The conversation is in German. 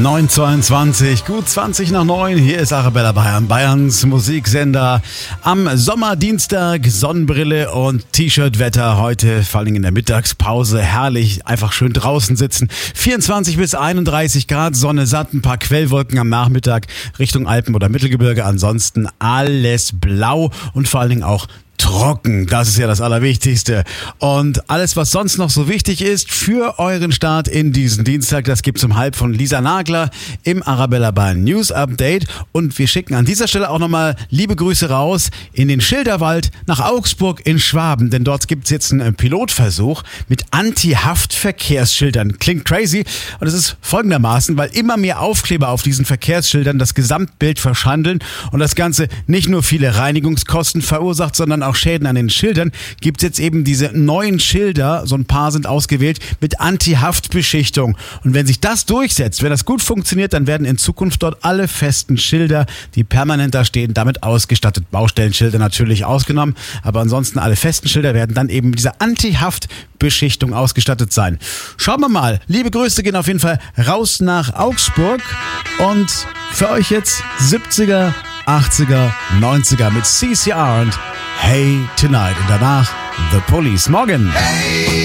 9:22, gut 20 nach 9. Hier ist Arabella Bayern, Bayerns Musiksender. Am Sommerdienstag, Sonnenbrille und T-Shirt-Wetter. Heute vor allem in der Mittagspause herrlich, einfach schön draußen sitzen. 24 bis 31 Grad, Sonne satt, ein paar Quellwolken am Nachmittag Richtung Alpen oder Mittelgebirge. Ansonsten alles blau und vor allen Dingen auch trocken, das ist ja das Allerwichtigste. Und alles, was sonst noch so wichtig ist für euren Start in diesen Dienstag, das gibt's um 12 von Lisa Nagler im Arabella Bayern News Update. Und wir schicken an dieser Stelle auch nochmal liebe Grüße raus in den Schilderwald nach Augsburg in Schwaben, denn dort gibt's jetzt einen Pilotversuch mit Anti-Haft-Verkehrsschildern. Klingt crazy und es ist folgendermaßen, weil immer mehr Aufkleber auf diesen Verkehrsschildern das Gesamtbild verschandeln und das Ganze nicht nur viele Reinigungskosten verursacht, sondern auch Schäden an den Schildern, gibt es jetzt eben diese neuen Schilder, so ein paar sind ausgewählt, mit Anti-Haft-Beschichtung. Und wenn sich das durchsetzt, wenn das gut funktioniert, dann werden in Zukunft dort alle festen Schilder, die permanent da stehen, damit ausgestattet. Baustellenschilder natürlich ausgenommen, aber ansonsten alle festen Schilder werden dann eben mit dieser Anti-Haft-Beschichtung ausgestattet sein. Schauen wir mal. Liebe Grüße gehen auf jeden Fall raus nach Augsburg und für euch jetzt 70er, 80er, 90er mit CCR und Hey Tonight und danach The Police. Morgen! Hey!